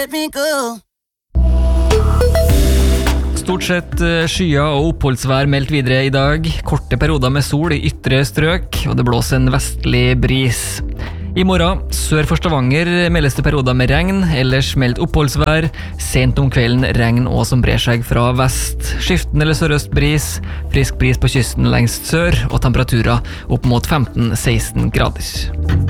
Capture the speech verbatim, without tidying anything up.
let me go. Stort sett skyer og oppholdsvær meldt videre i dag. Korte perioder med sol i ytre strøk, og det blåser en vestlig bris. I morgen, sør for Stavanger, meldes det perioder med regn, ellers meldt oppholdsvær. Sent om kvelden regn og som brer seg fra vest. Skiften eller sørøst bris, frisk bris på kysten lengst sør, og temperaturer opp mot femten til seksten grader.